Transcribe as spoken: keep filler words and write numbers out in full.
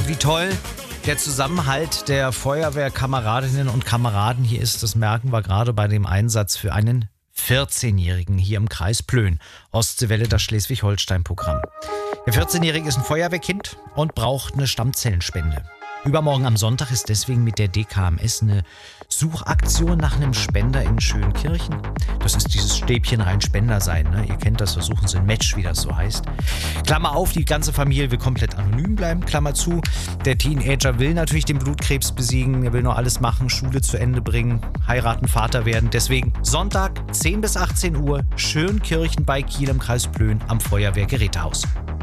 wie toll der Zusammenhalt der Feuerwehrkameradinnen und Kameraden hier ist, das merken wir gerade bei dem Einsatz für einen vierzehnjährigen hier im Kreis Plön. Ostseewelle, das Schleswig-Holstein-Programm. Der vierzehnjährige ist ein Feuerwehrkind und braucht eine Stammzellenspende. Übermorgen am Sonntag ist deswegen mit der D K M S eine Suchaktion nach einem Spender in Schönkirchen. Das ist dieses Stäbchen rein Spender sein. Ne? Ihr kennt das, versuchen Sie ein Match, wie das so heißt. Klammer auf, die ganze Familie will komplett anonym bleiben. Klammer zu, der Teenager will natürlich den Blutkrebs besiegen. Er will noch alles machen, Schule zu Ende bringen, heiraten, Vater werden. Deswegen Sonntag, zehn bis achtzehn Uhr, Schönkirchen bei Kiel im Kreis Plön am Feuerwehrgerätehaus.